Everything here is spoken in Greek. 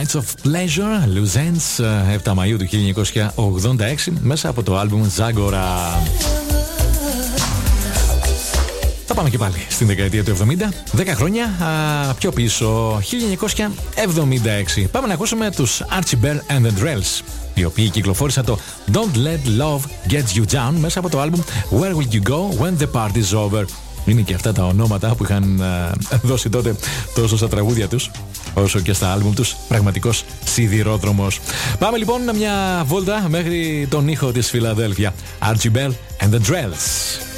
Nights of Pleasure, Loose Ends, 7 Μαΐου του 1986, μέσα από το άλμπουμ Zagora. Θα πάμε και πάλι στην δεκαετία του 70, 10 χρόνια πιο πίσω, 1976. Πάμε να ακούσουμε τους Archie Bell and the Drells, οι οποίοι κυκλοφόρησαν το Don't Let Love Get You Down μέσα από το άλμπουμ Where Will You Go When The Party's Over. Είναι και αυτά τα ονόματα που είχαν δώσει τότε τόσο στα τραγούδια τους όσο και στα άλμπουμ τους. Πραγματικός σιδηρόδρομος. Πάμε λοιπόν μια βόλτα μέχρι τον ήχο της Φιλαδέλφια. Archie Bell and the Drells.